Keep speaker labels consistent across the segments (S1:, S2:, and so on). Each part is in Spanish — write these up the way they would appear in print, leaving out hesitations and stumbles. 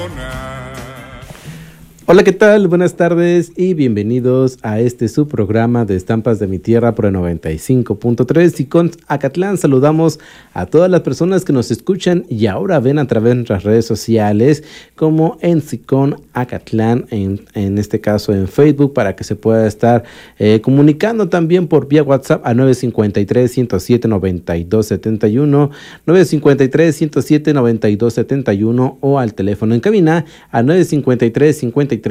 S1: Hola, ¿qué tal? Buenas tardes y bienvenidos a su programa de Estampas de mi Tierra por el 95.3 Sicón Acatlán. Saludamos a todas las personas que nos escuchan y ahora ven a través de nuestras redes sociales como en Sicón Acatlán, en este caso en Facebook, para que se pueda estar comunicando también por vía WhatsApp a 953-107-9271, 953-107-9271 o al teléfono en cabina a 953-53-430-25.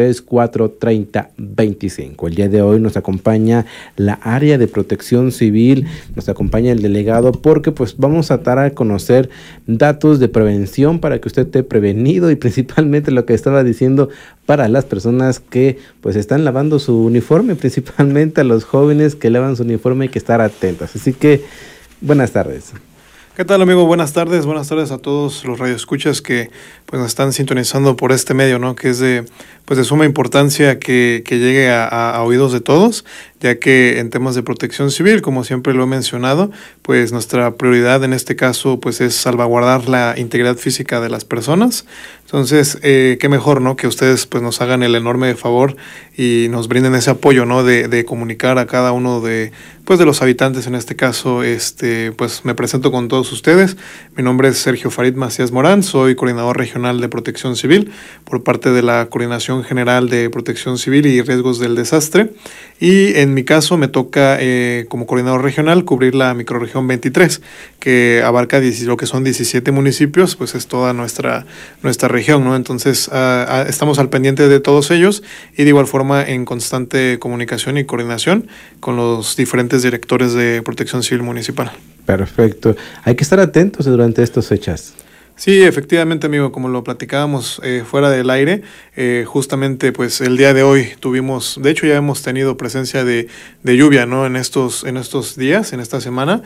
S1: El día de hoy nos acompaña la área de protección civil, nos acompaña el delegado, porque pues vamos a dar a conocer datos de prevención para que usted esté prevenido y principalmente lo que estaba diciendo para las personas que pues están lavando su uniforme, principalmente a los jóvenes que lavan su uniforme, hay que estar atentos. Así que buenas tardes.
S2: ¿Qué tal, amigo? Buenas tardes a todos los radioescuchas que pues nos están sintonizando por este medio, ¿no? Que es de suma importancia que llegue a oídos de todos, ya que en temas de protección civil, como siempre lo he mencionado, pues nuestra prioridad en este caso pues es salvaguardar la integridad física de las personas. Entonces, qué mejor, ¿no? Que ustedes pues nos hagan el enorme favor y nos brinden ese apoyo, ¿no? De comunicar a cada uno de los habitantes, en este caso, pues me presento con todos ustedes. Mi nombre es Sergio Farid Macías Morán, soy coordinador regional de protección civil por parte de la Coordinación General de Protección Civil y Riesgos del Desastre. Y en mi caso me toca como coordinador regional cubrir la microrregión 23, que abarca lo que son 17 municipios, pues es toda nuestra región, ¿no? Entonces estamos al pendiente de todos ellos y de igual forma en constante comunicación y coordinación con los diferentes directores de protección civil municipal.
S1: Perfecto. Hay que estar atentos durante estas fechas.
S2: Sí, efectivamente, amigo, como lo platicábamos fuera del aire, justamente pues el día de hoy de hecho ya hemos tenido presencia de lluvia, ¿no? En estos días, en esta semana.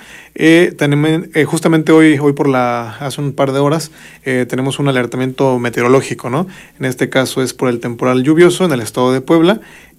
S2: Justamente hoy hace un par de horas, tenemos un alertamiento meteorológico, ¿no? En este caso es por el temporal lluvioso en el estado de Puebla.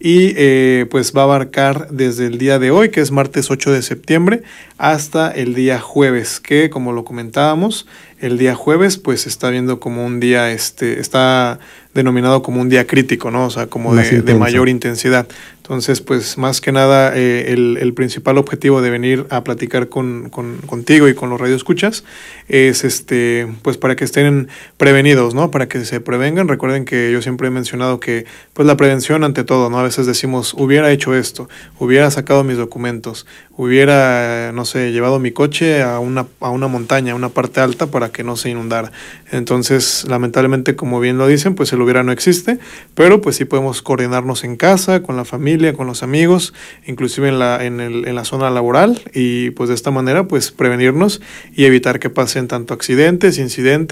S2: Y pues va a abarcar desde el día de hoy, que es martes 8 de septiembre, hasta el día jueves, que como lo comentábamos, el día jueves pues está viendo como un día, está denominado como un día crítico, ¿no? O sea, como de mayor intensidad. Entonces, pues más que nada, el principal objetivo de venir a platicar contigo y con los radioescuchas es pues para que estén prevenidos, ¿no? Para que se prevengan. Recuerden que yo siempre he mencionado que pues la prevención ante todo, ¿no? A veces decimos, hubiera hecho esto, hubiera sacado mis documentos, hubiera, no sé, llevado mi coche a una montaña, a una parte alta para que no se inundara. Entonces, lamentablemente, como bien lo dicen, pues el hubiera no existe, pero pues sí podemos coordinarnos en casa, con la familia, con los amigos, inclusive en la zona laboral, y pues de esta manera pues prevenirnos y evitar que pasen tanto accidentes, incidentes